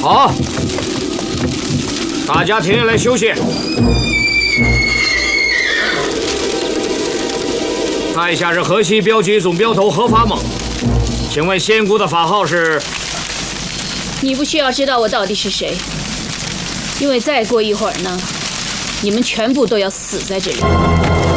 好，大家停下来休息。在下是河西镖局总镖头何发猛，请问仙姑的法号是？ 你不需要知道我到底是谁，因为再过一会儿呢，你们全部都要死在这里。